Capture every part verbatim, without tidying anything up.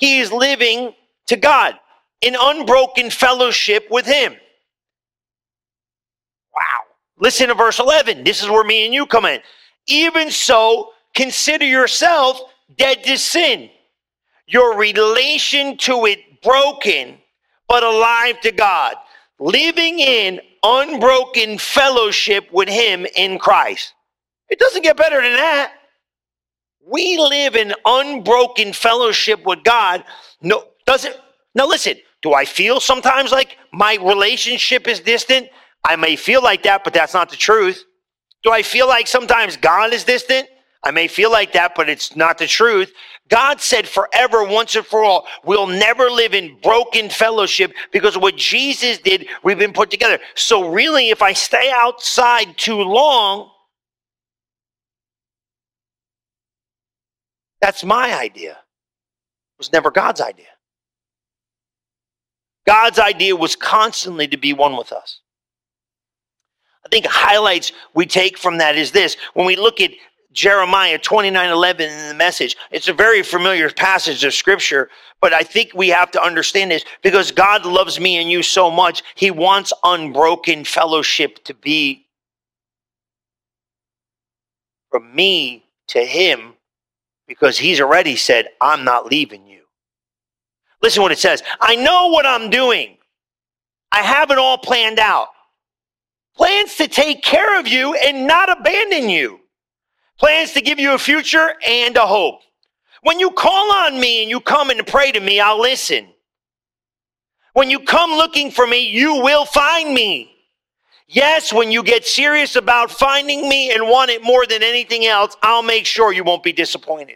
he is living to God in unbroken fellowship with him. Wow. Listen to verse eleven. This is where me and you come in. Even so, consider yourself dead to sin, your relation to it broken, but alive to God, living in unbroken fellowship with him in Christ. It doesn't get better than that. We live in unbroken fellowship with God. No, does it? Now listen, do I feel sometimes like my relationship is distant? I may feel like that, but that's not the truth. Do I feel like sometimes God is distant? I may feel like that, but it's not the truth. God said forever, once and for all, we'll never live in broken fellowship because of what Jesus did, we've been put together. So really, if I stay outside too long, that's my idea. It was never God's idea. God's idea was constantly to be one with us. I think highlights we take from that is this. When we look at Jeremiah twenty-nine eleven in the Message, it's a very familiar passage of scripture, but I think we have to understand this because God loves me and you so much. He wants unbroken fellowship to be from me to him because he's already said, I'm not leaving you. Listen what it says. I know what I'm doing. I have it all planned out. Plans to take care of you and not abandon you. Plans to give you a future and a hope. When you call on me and you come and pray to me, I'll listen. When you come looking for me, you will find me. Yes, when you get serious about finding me and want it more than anything else, I'll make sure you won't be disappointed.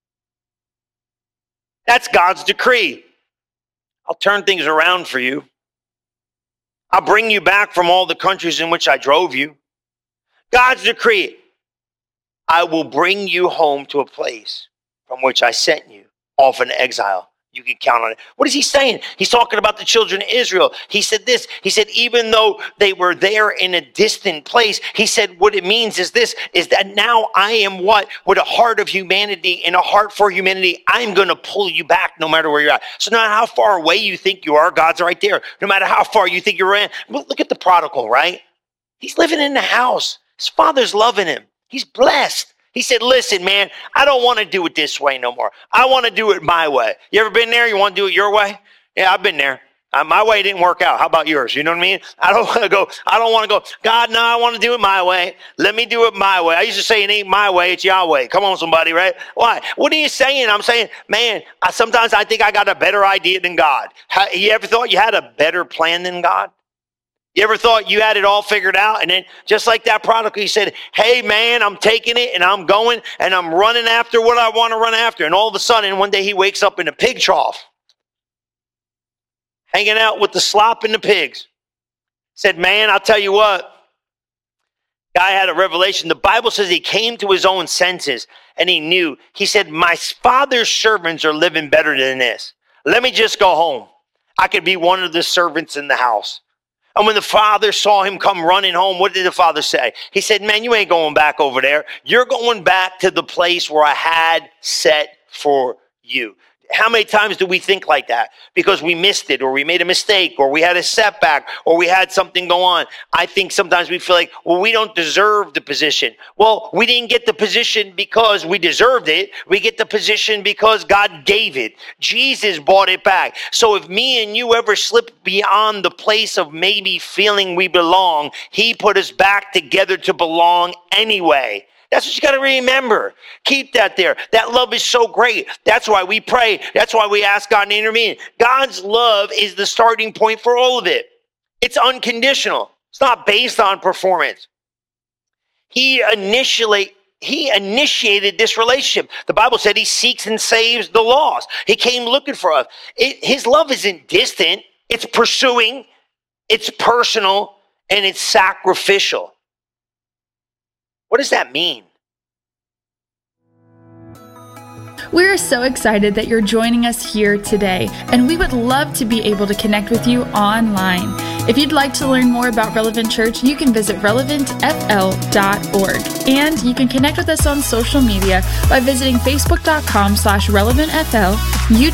That's God's decree. I'll turn things around for you. I'll bring you back from all the countries in which I drove you. God's decree. I will bring you home to a place from which I sent you off in exile. You can count on it. What is he saying? He's talking about the children of Israel. He said this. He said, even though they were there in a distant place, he said, what it means is this, is that now I am what? With a heart of humanity and a heart for humanity, I'm going to pull you back no matter where you're at. So no matter how far away you think you are, God's right there. No matter how far you think you're in. Look at the prodigal, right? He's living in the house. His father's loving him. He's blessed. He said, listen, man, I don't want to do it this way no more. I want to do it my way. You ever been there? You want to do it your way? Yeah, I've been there. Uh, my way didn't work out. How about yours? You know what I mean? I don't want to go, I don't want to go, God, no, I want to do it my way. Let me do it my way. I used to say it ain't my way, it's Yahweh. Come on, somebody, right? Why? What are you saying? I'm saying, man, I, sometimes I think I got a better idea than God. How, you ever thought you had a better plan than God? You ever thought you had it all figured out? And then just like that prodigal, he said, hey, man, I'm taking it and I'm going and I'm running after what I want to run after. And all of a sudden, one day he wakes up in a pig trough, hanging out with the slop and the pigs. Said, man, I'll tell you what. Guy had a revelation. The Bible says he came to his own senses and he knew. He said, my father's servants are living better than this. Let me just go home. I could be one of the servants in the house. And when the father saw him come running home, what did the father say? He said, man, you ain't going back over there. You're going back to the place where I had set for you. How many times do we think like that? Because we missed it, or we made a mistake, or we had a setback, or we had something go on. I think sometimes we feel like, well, we don't deserve the position. Well, we didn't get the position because we deserved it. We get the position because God gave it. Jesus bought it back. So if me and you ever slip beyond the place of maybe feeling we belong, he put us back together to belong anyway. That's what you got to remember. Keep that there. That love is so great. That's why we pray. That's why we ask God to intervene. God's love is the starting point for all of it. It's unconditional. It's not based on performance. He initially, he initiated this relationship. The Bible said he seeks and saves the lost. He came looking for us. It, his love isn't distant. It's pursuing. It's personal. And it's sacrificial. What does that mean? We're so excited that you're joining us here today, and we would love to be able to connect with you online. If you'd like to learn more about Relevant Church, you can visit relevant f l dot org. And you can connect with us on social media by visiting facebook dot com slash relevant f l,